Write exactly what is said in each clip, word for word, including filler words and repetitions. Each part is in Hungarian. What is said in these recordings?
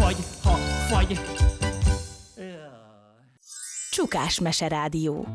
vagy, ha fagy. Csukás Mese Rádió.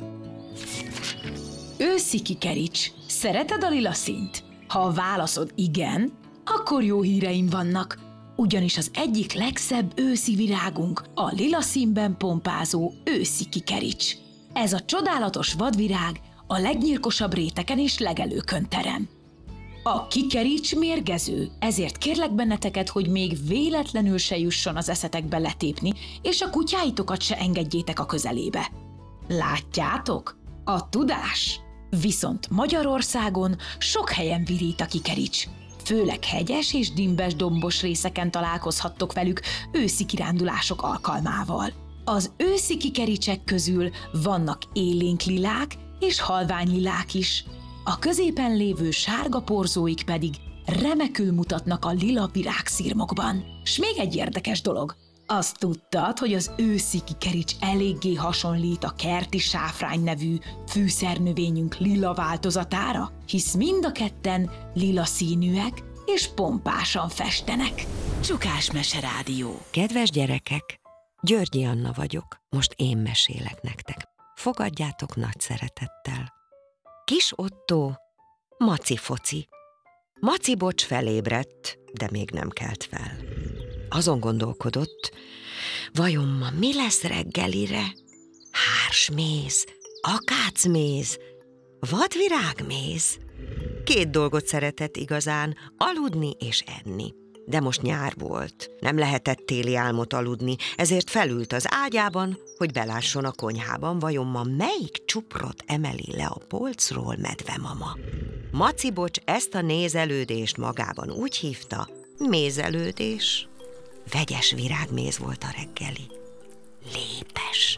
Őszi kikerics. Szereted a lila színt? Ha a válaszod igen, akkor jó híreim vannak. Ugyanis az egyik legszebb őszi virágunk a lila színben pompázó őszi kikerics. Ez a csodálatos vadvirág a legnyírkosabb réteken és legelőkön terem. A kikerics mérgező, ezért kérlek benneteket, hogy még véletlenül se jusson az eszetekbe letépni, és a kutyáitokat se engedjétek a közelébe. Látjátok? A tudás! Viszont Magyarországon sok helyen virít a kikerics. Főleg hegyes és dimbes dombos részeken találkozhattok velük őszi kirándulások alkalmával. Az őszi kikericsek közül vannak élénk lilák és halvány lilák is. A középen lévő sárga porzóik pedig remekül mutatnak a lila virágszirmokban. S még egy érdekes dolog. Azt tudtad, hogy az őszi kikerics eléggé hasonlít a kerti sáfrány nevű fűszernövényünk lila változatára? Hisz mind a ketten lila színűek és pompásan festenek. Csukás Mese Rádió. Kedves gyerekek, Györgyi Anna vagyok, most én mesélek nektek. Fogadjátok nagy szeretettel. Kis Ottó, maci-foci. Maci bocs felébredt, de még nem kelt fel. Azon gondolkodott, vajon ma mi lesz reggelire? Hársméz, akácméz, vadvirágméz. Két dolgot szeretett igazán, aludni és enni. De most nyár volt, nem lehetett téli álmot aludni, ezért felült az ágyában, hogy belásson a konyhában, vajon ma melyik csuprot emeli le a polcról medvemama. Maci bocs ezt a nézelődést magában úgy hívta, mézelődés. Vegyes virágméz volt a reggeli. Lépes.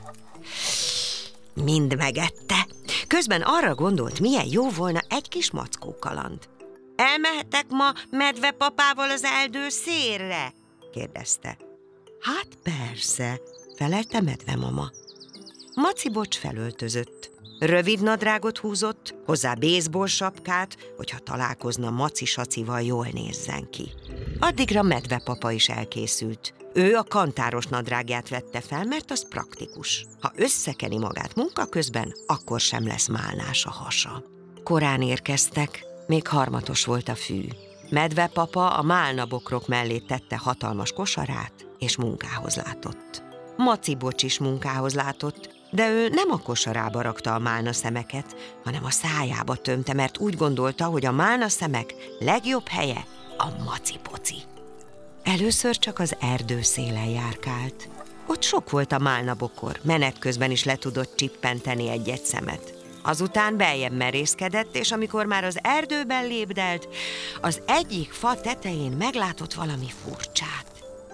Mind megette. Közben arra gondolt, milyen jó volna egy kis mackó kaland. Elmehetek ma medvepapával az erdő szélre? Kérdezte. Hát persze, felelte medvemama. Maci bocs felöltözött. Rövid nadrágot húzott, hozzá baseball sapkát, hogyha találkozna Maci sacival, jól nézzen ki. Addigra medvepapa is elkészült. Ő a kantáros nadrágját vette fel, mert az praktikus. Ha összekeni magát munka közben, akkor sem lesz málnás a hasa. Korán érkeztek, még harmatos volt a fű. Medvepapa a málnabokrok mellé tette hatalmas kosarát, és munkához látott. Maci bocs is munkához látott, de ő nem a kosarába rakta a málna szemeket, hanem a szájába tömte, mert úgy gondolta, hogy a málna szemek legjobb helye a maci-poci. Először csak az erdő szélen járkált. Ott sok volt a málnabokor, menet közben is le tudott csippenteni egy-egy szemet. Azután beljebb merészkedett, és amikor már az erdőben lépdelt, az egyik fa tetején meglátott valami furcsát.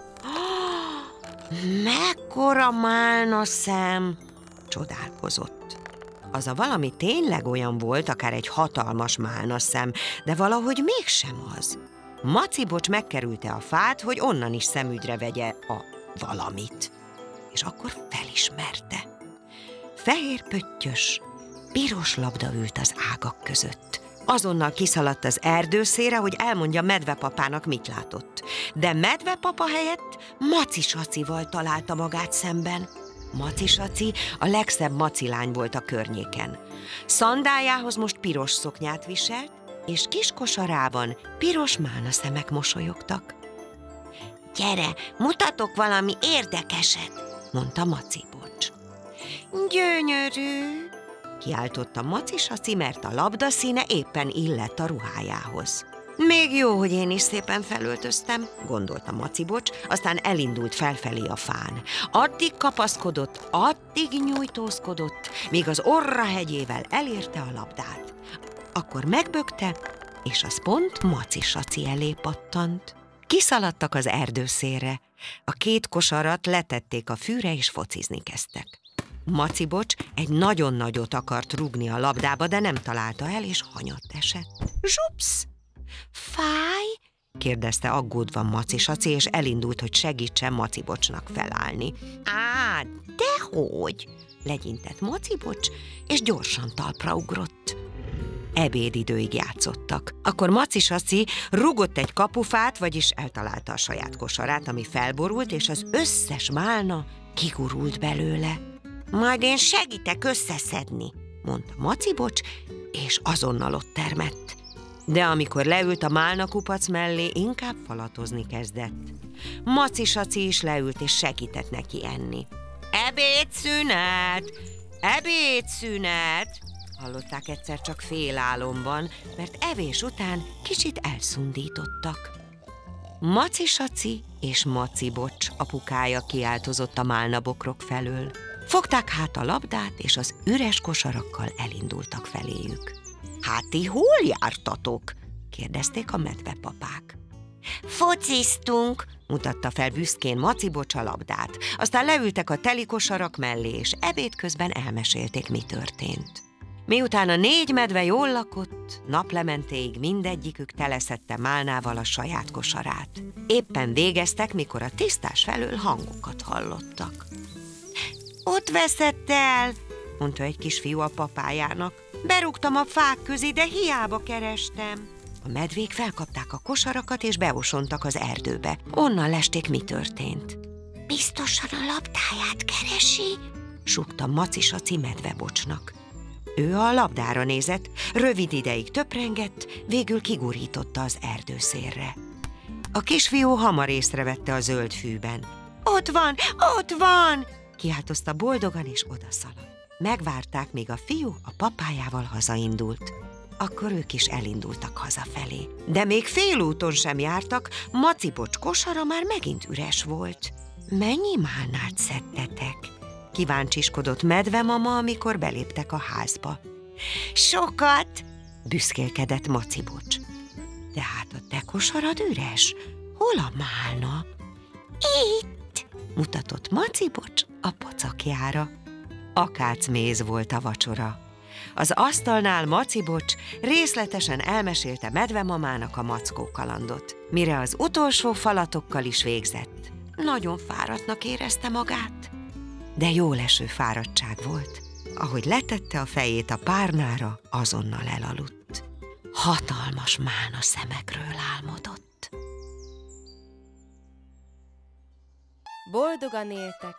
Mekkora málna szem! Csodálkozott. Az a valami tényleg olyan volt, akár egy hatalmas málna szem, de valahogy mégsem az. Maci bocs megkerülte a fát, hogy onnan is szemügyre vegye a valamit. És akkor felismerte. Fehér pöttyös, piros labda ült az ágak között. Azonnal kiszaladt az erdőszélre, hogy elmondja medvepapának, mit látott. De medvepapa helyett Maci sacival találta magát szemben. Maci saci a legszebb macilány volt a környéken. Szandájához most piros szoknyát viselt, és kis kosarában piros málna szemek mosolyogtak. Gyere, mutatok valami érdekeset, mondta Maci bocs. Gyönyörű, kiáltotta Maci saci, mert a labda színe éppen illett a ruhájához. Még jó, hogy én is szépen felöltöztem, gondolta Maci bocs, aztán elindult felfelé a fán. Addig kapaszkodott, addig nyújtózkodott, míg az orra hegyével elérte a labdát. Akkor megbökte, és az pont Maci saci elé pattant. Kiszaladtak az erdőszélre. A két kosarat letették a fűre, és focizni kezdtek. Maci bocs egy nagyon nagyot akart rúgni a labdába, de nem találta el, és hanyat esett. Zsupsz! Fáj? kérdezte aggódva Maci saci, és elindult, hogy segítsen Maci bocsnak felállni. Á, dehogy! legyintett Maci bocs, és gyorsan talpra ugrott. ebédidőig játszottak. Akkor Maci-saci rugott egy kapufát, vagyis eltalálta a saját kosarát, ami felborult, és az összes málna kigurult belőle. Majd én segítek összeszedni, mondta Macibocs, és azonnal ott termett. De amikor leült a málna kupac mellé, inkább falatozni kezdett. Maci-saci is leült, és segített neki enni. Ebédszünet! Ebédszünet! Hallották egyszer csak félálomban, mert evés után kicsit elszundítottak. Maci-saci és Macibocs apukája kiáltozott a málnabokrok felől. Fogták hát a labdát, és az üres kosarakkal elindultak feléjük. Hát ti hol jártatok? Kérdezték a medvepapák. Fociztunk, mutatta fel büszkén Macibocs a labdát. Aztán leültek a teli kosarak mellé, és ebéd közben elmesélték, mi történt. Miután a négy medve jól lakott, naplementéig mindegyikük teleszedte málnával a saját kosarát. Éppen végeztek, mikor a tisztás felől hangokat hallottak. Ott veszett el, mondta egy kisfiú a papájának. Berúgtam a fák közé, de hiába kerestem. A medvék felkapták a kosarakat, és beosontak az erdőbe. Onnan lesték, mi történt. Biztosan a labdáját keresi, súgta Maci-saci medvebocsnak. Ő a labdára nézett, rövid ideig töprengett, végül kigurította az erdőszélre. A kisfiú hamar észrevette a zöld fűben. Ott van, ott van! Kiáltozta boldogan, és odaszaladt. Megvárták, míg a fiú a papájával hazaindult. Akkor ők is elindultak hazafelé. De még félúton sem jártak, Macibocs kosara már megint üres volt. Mennyi málnát szedtetek? Kíváncsiskodott medvemama, amikor beléptek a házba. Sokat, büszkélkedett Macibocs. De hát a te kosarad üres. Hol a málna? Itt, mutatott Macibocs a pocakjára. Akácméz volt a vacsora. Az asztalnál Macibocs részletesen elmesélte medvemamának a mackó kalandot, mire az utolsó falatokkal is végzett. Nagyon fáradtnak érezte magát, de jóleső fáradtság volt. Ahogy letette a fejét a párnára, azonnal elaludt. Hatalmas mána szemekről álmodott. Boldogan éltek